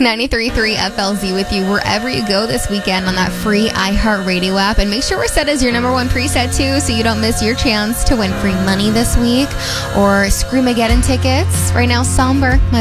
93.3 FLZ with you wherever you go this weekend on that free iHeartRadio app. And make sure we're set as your number one preset, too, so you don't miss your chance to win free money this week or Screamageddon tickets. Right now, Somber, my